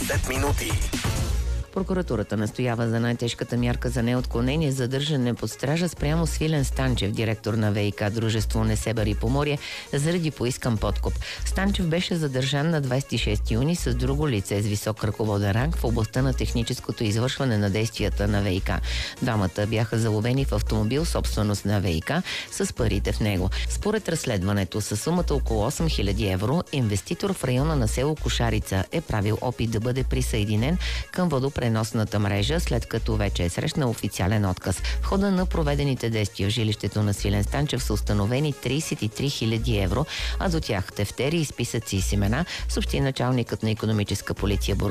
90 минути. Прокуратурата настоява за най-тежката мярка за неотклонение задържане под стража спрямо Свилен Станчев, директор на ВиК дружество Несебър и Поморие, заради поискан подкуп. Станчев беше задържан на 26 юни с друго лице с висок ръководен ранг в областта на техническото извършване на действията на ВиК. Двамата бяха заловени в автомобил, собственост на ВиК, с парите в него. Според разследването, със сумата около 8000 евро, инвеститор в района на село Кошарица е правил опит да бъде присъединен към водопреносната мрежа, след като вече е срещнал официален отказ. В хода на проведените действия в жилището на Свилен Станчев са установени 33 000 евро, а до тях тефтери и списъци с имена, съобщи началникът на икономическа полиция